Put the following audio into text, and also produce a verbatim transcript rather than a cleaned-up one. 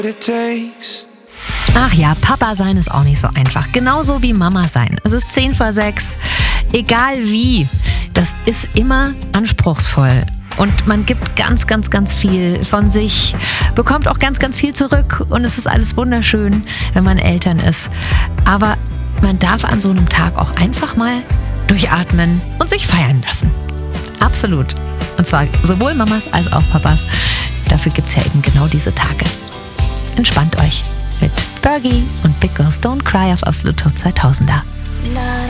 Ach ja, Papa sein ist auch nicht so einfach. Genauso wie Mama sein. Es ist zehn vor sechs. Egal wie, das ist immer anspruchsvoll. Und man gibt ganz, ganz, ganz viel von sich, bekommt auch ganz, ganz viel zurück. Und es ist alles wunderschön, wenn man Eltern ist. Aber man darf an so einem Tag auch einfach mal durchatmen und sich feiern lassen. Absolut. Und zwar sowohl Mamas als auch Papas. Dafür gibt es ja eben genau diese Tage. Entspannt euch mit Fergie und Big Girls Don't Cry auf Absolut Hot zweitausender.